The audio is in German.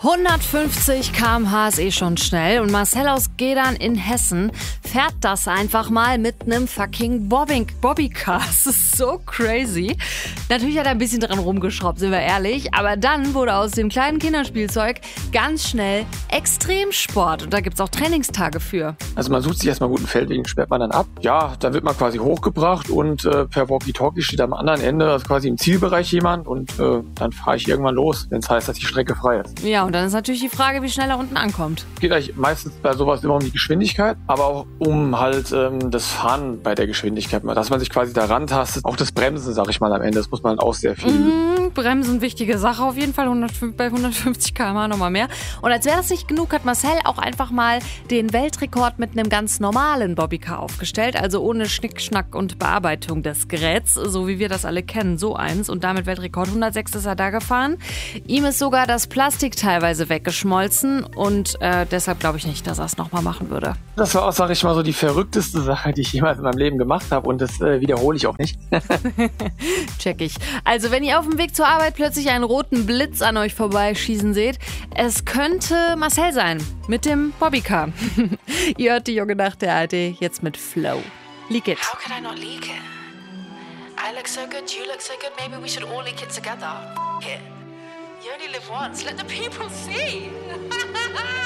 150 km/h ist schon schnell und Marcel aus Gedern in Hessen fährt das einfach mal mit einem fucking Bobbycar. Das ist so crazy. Natürlich hat er ein bisschen dran rumgeschraubt, sind wir ehrlich, aber dann wurde aus dem kleinen Kinderspielzeug ganz schnell Extremsport und da gibt's auch Trainingstage für. Also man sucht sich erstmal einen guten Feldweg, sperrt man dann ab. Ja, da wird man quasi hochgebracht und per Walkie-Talkie steht am anderen Ende, also quasi im Zielbereich jemand und dann fahre ich irgendwann los, wenn es heißt, dass die Strecke frei ist. Ja, und dann ist natürlich die Frage, wie schnell er unten ankommt. Geht eigentlich meistens bei sowas immer um die Geschwindigkeit, aber auch um halt das Fahren bei der Geschwindigkeit, dass man sich quasi da rantastet. Auch das Bremsen, sag ich mal, am Ende, das muss man auch sehr viel. Bremsen, wichtige Sache auf jeden Fall, bei 150 km/h nochmal mehr. Und als wäre das nicht genug, hat Marcel auch einfach mal den Weltrekord mit einem ganz normalen Bobbycar aufgestellt, also ohne Schnickschnack und Bearbeitung des Geräts, so wie wir das alle kennen, so eins. Und damit Weltrekord 106 ist er da gefahren. Ihm ist sogar das Plastik teilweise weggeschmolzen und deshalb glaube ich nicht, dass er es nochmal machen würde. Das war auch, sag ich mal, so die verrückteste Sache, die ich jemals in meinem Leben gemacht habe und das wiederhole ich auch nicht. Check ich. Also wenn ihr auf dem Weg zur Arbeit plötzlich einen roten Blitz an euch vorbeischießen seht, es könnte Marcel sein mit dem Bobbycar. Ihr hört die Junge Nacht der ARD jetzt mit Flow. Leak it. How could I not leak it? I look so good, you look so good, maybe we should all leak it together. F it. You only live once, let the people see.